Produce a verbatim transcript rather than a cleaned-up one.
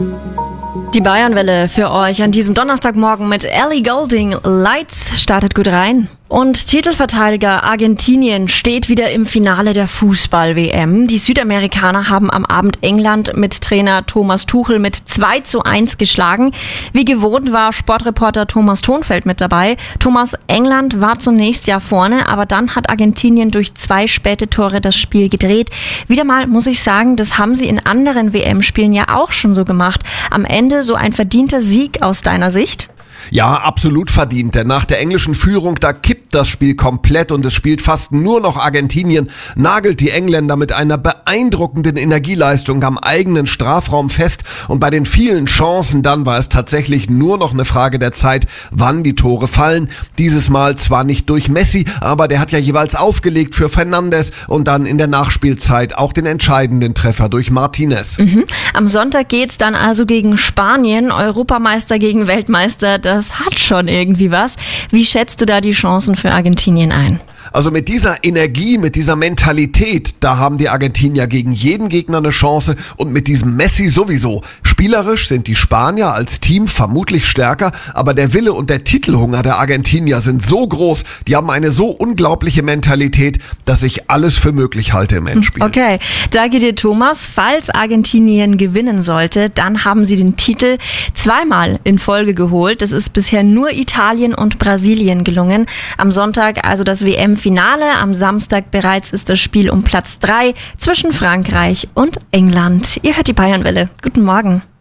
Die Bayernwelle für euch an diesem Donnerstagmorgen mit Ellie Goulding. Lights startet gut rein. Und Titelverteidiger Argentinien steht wieder im Finale der Fußball-W M. Die Südamerikaner haben am Abend England mit Trainer Thomas Tuchel mit zwei zu eins geschlagen. Wie gewohnt war Sportreporter Thomas Thonfeld mit dabei. Thomas, England war zunächst ja vorne, aber dann hat Argentinien durch zwei späte Tore das Spiel gedreht. Wieder mal muss ich sagen, das haben sie in anderen W M-Spielen ja auch schon so gemacht. Am Ende so ein verdienter Sieg aus deiner Sicht? Ja, absolut verdient, denn nach der englischen Führung, da kippt das Spiel komplett und es spielt fast nur noch Argentinien, nagelt die Engländer mit einer beeindruckenden Energieleistung am eigenen Strafraum fest und bei den vielen Chancen dann war es tatsächlich nur noch eine Frage der Zeit, wann die Tore fallen. Dieses Mal zwar nicht durch Messi, aber der hat ja jeweils aufgelegt für Fernandes und dann in der Nachspielzeit auch den entscheidenden Treffer durch Martinez. Mhm. Am Sonntag geht's dann also gegen Spanien, Europameister gegen Weltmeister. Das hat schon irgendwie was. Wie schätzt du da die Chancen für Argentinien ein? Also mit dieser Energie, mit dieser Mentalität, da haben die Argentinier gegen jeden Gegner eine Chance und mit diesem Messi sowieso. Spielerisch sind die Spanier als Team vermutlich stärker, aber der Wille und der Titelhunger der Argentinier sind so groß, die haben eine so unglaubliche Mentalität, dass ich alles für möglich halte im Endspiel. Okay, danke dir Thomas. Falls Argentinien gewinnen sollte, dann haben sie den Titel zweimal in Folge geholt. Das ist bisher nur Italien und Brasilien gelungen. Am Sonntag also das W M Finale. Am Samstag bereits ist das Spiel um Platz drei zwischen Frankreich und England. Ihr hört die Bayernwelle. Guten Morgen.